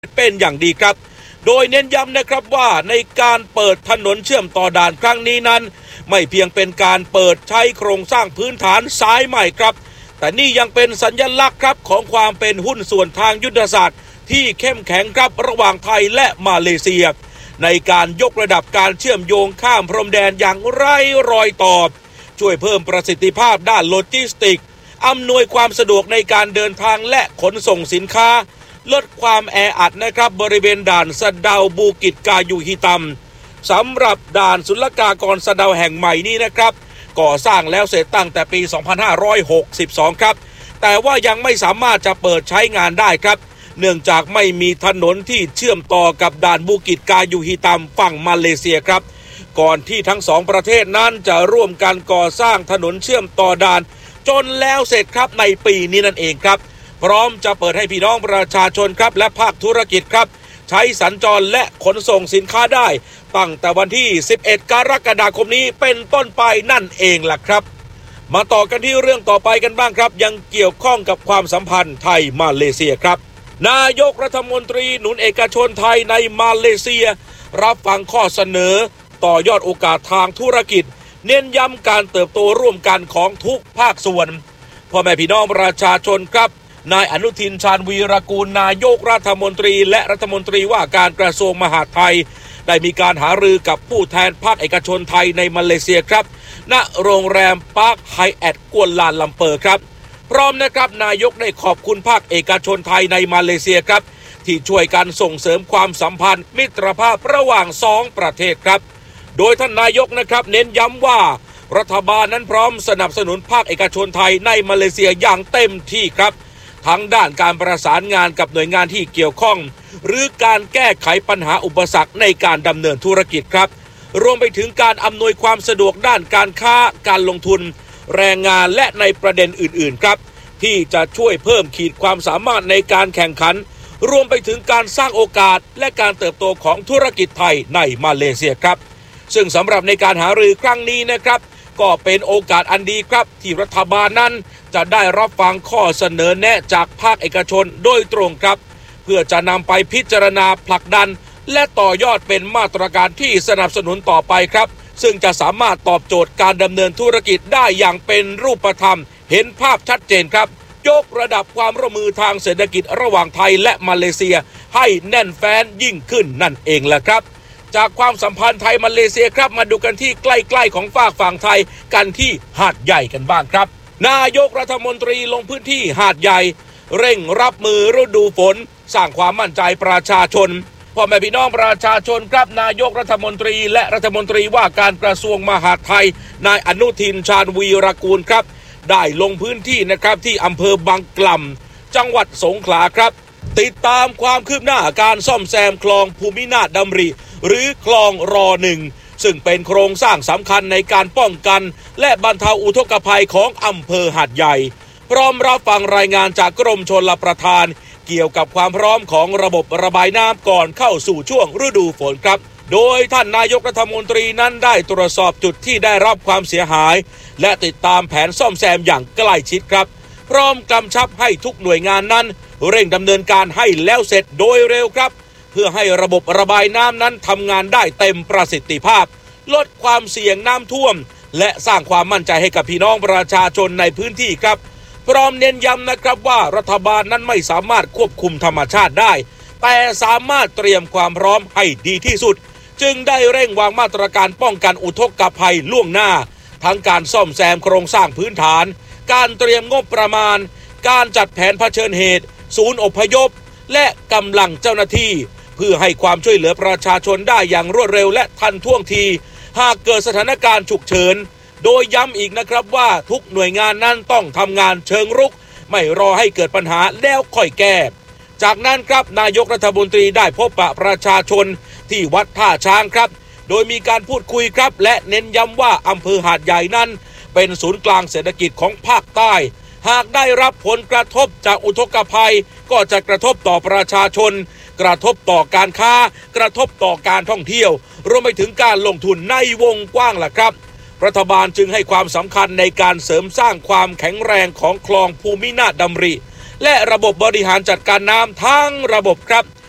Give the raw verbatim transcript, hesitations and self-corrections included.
เป็นอย่างดีครับโดยเน้นย้ำนะครับว่าในการเปิดถนนเชื่อมต่อด่านครั้งนี้นั้นไม่เพียงเป็นการเปิดใช้โครงสร้างพื้นฐานสายใหม่ครับแต่นี่ยังเป็นสัญลักษณ์ครับของความเป็นหุ้นส่วนทางยุทธศาสตร์ที่เข้มแข็งครับระหว่างไทยและมาเลเซียในการยกระดับการเชื่อมโยงข้ามพรมแดนอย่างไร้รอยต่อช่วยเพิ่มประสิทธิภาพด้านโลจิสติกส์อำนวยความสะดวกในการเดินทางและขนส่งสินค้าลดความแออัดนะครับบริเวณด่านสะเดาบูกิจกายูฮิตัมสำหรับด่านศุลกากรสะเดาแห่งใหม่นี้นะครับก่อสร้างแล้วเสร็จตั้งแต่ปี สองพันห้าร้อยหกสิบสอง ครับแต่ว่ายังไม่สามารถจะเปิดใช้งานได้ครับเนื่องจากไม่มีถนนที่เชื่อมต่อกับด่านบูกิจกายูฮิตัมฝั่งมาเลเซียครับก่อนที่ทั้งสองประเทศนั้นจะร่วมกันก่อสร้างถนนเชื่อมต่อด่านจนแล้วเสร็จครับในปีนี้นั่นเองครับพร้อมจะเปิดให้พี่น้องประชาชนครับและภาคธุรกิจครับใช้สัญจรและขนส่งสินค้าได้ตั้งแต่วันที่สิบเอ็ดกรกฎาคมนี้เป็นต้นไปนั่นเองล่ะครับมาต่อกันที่เรื่องต่อไปกันบ้างครับยังเกี่ยวข้องกับความสัมพันธ์ไทยมาเลเซียครับนายกรัฐมนตรีหนุนเอกชนไทยในมาเลเซียรับฟังข้อเสนอต่อยอดโอกาสทางธุรกิจเน้นย้ำการเติบโตร่วมกันของทุกภาคส่วนพ่อแม่พี่น้องประชาชนครับนายอนุทินชาญวีรกูลนายกรัฐมนตรีและรัฐมนตรีว่าการกระทรวงมหาดไทยได้มีการหารือกับผู้แทนภาคเอกชนไทยในมาเลเซียครับณโรงแรมปาร์คไฮแอทกัวลาลัมเปอร์ครับพร้อมนะครับนายกได้ขอบคุณภาคเอกชนไทยในมาเลเซียครับที่ช่วยกันส่งเสริมความสัมพันธ์มิตรภาพระหว่างสองประเทศครับโดยท่านนายกนะครับเน้นย้ำว่ารัฐบาลนั้นพร้อมสนับสนุนภาคเอกชนไทยในมาเลเซียอย่างเต็มที่ครับทั้งด้านการประสานงานกับหน่วยงานที่เกี่ยวข้องหรือการแก้ไขปัญหาอุปสรรคในการดำเนินธุรกิจครับรวมไปถึงการอำนวยความสะดวกด้านการค้าการลงทุนแรงงานและในประเด็นอื่นๆครับที่จะช่วยเพิ่มขีดความสามารถในการแข่งขันรวมไปถึงการสร้างโอกาสและการเติบโตของธุรกิจไทยในมาเลเซียครับซึ่งสำหรับในการหารือครั้งนี้นะครับก็เป็นโอกาสอันดีครับที่รัฐบาลนั้นจะได้รับฟังข้อเสนอแนะจากภาคเอกชนโดยตรงครับเพื่อจะนำไปพิจารณาผลักดันและต่อยอดเป็นมาตรการที่สนับสนุนต่อไปครับซึ่งจะสามารถตอบโจทย์การดำเนินธุรกิจได้อย่างเป็นรูปธรรมเห็นภาพชัดเจนครับยกระดับความร่วมมือทางเศรษฐกิจระหว่างไทยและมาเลเซียให้แน่นแฟ้นยิ่งขึ้นนั่นเองแหละครับจากความสัมพันธ์ไทยมาเลเซียครับมาดูกันที่ใกล้ๆของฝากฝั่งไทยกันที่หาดใหญ่กันบ้างครับนายกรัฐมนตรีลงพื้นที่หาดใหญ่เร่งรับมือฤดูฝนสร้างความมั่นใจประชาชนพ่อแม่พี่น้องประชาชนครับนายกรัฐมนตรีและรัฐมนตรีว่าการกระทรวงมหาดไทยนายอนุทินชาญวีรกูลครับได้ลงพื้นที่นะครับที่อำเภอบางกล่ำจังหวัดสงขลาครับติดตามความคืบหน้าการซ่อมแซมคลองภูมินาถดำริหรือคลองรอหนึ่งซึ่งเป็นโครงสร้างสำคัญในการป้องกันและบรรเทาอุทกภัยของอำเภอหาดใหญ่พร้อมรับฟังรายงานจากกรมชลประทานเกี่ยวกับความพร้อมของระบบระบายน้ำก่อนเข้าสู่ช่วงฤดูฝนครับโดยท่านนายกรัฐมนตรีนั้นได้ตรวจสอบจุดที่ได้รับความเสียหายและติดตามแผนซ่อมแซมอย่างใกล้ชิดครับพร้อมกำชับให้ทุกหน่วยงานนั้นเร่งดำเนินการให้แล้วเสร็จโดยเร็วครับเพื่อให้ระบบระบายน้ำนั้นทำงานได้เต็มประสิทธิภาพลดความเสี่ยงน้ำท่วมและสร้างความมั่นใจให้กับพี่น้องประชาชนในพื้นที่ครับพร้อมเน้นย้ำนะครับว่ารัฐบาลนั้นไม่สามารถควบคุมธรรมชาติได้แต่สามารถเตรียมความพร้อมให้ดีที่สุดจึงได้เร่งวางมาตรการป้องกันอุทกภัยล่วงหน้าทั้งการซ่อมแซมโครงสร้างพื้นฐานการเตรียมงบประมาณการจัดแผนเผชิญเหตุศูนย์อพยพและกำลังเจ้าหน้าที่เพื่อให้ความช่วยเหลือประชาชนได้อย่างรวดเร็วและทันท่วงทีหากเกิดสถานการณ์ฉุกเฉินโดยย้ำอีกนะครับว่าทุกหน่วยงานนั้นต้องทำงานเชิงรุกไม่รอให้เกิดปัญหาแล้วค่อยแก้จากนั้นครับนายกรัฐมนตรีได้พบปะประชาชนที่วัดท่าช้างครับโดยมีการพูดคุยครับและเน้นย้ำว่าอำเภอหาดใหญ่นั้นเป็นศูนย์กลางเศรษฐกิจของภาคใต้หากได้รับผลกระทบจากอุทกภัยก็จะกระทบต่อประชาชนกระทบต่อการค้ากระทบต่อการท่องเที่ยวรวมไปถึงการลงทุนในวงกว้างล่ะครับรัฐบาลจึงให้ความสำคัญในการเสริมสร้างความแข็งแรงของคลองภูมินาถดำริและระบบบริหารจัดการน้ำทั้งระบบครับ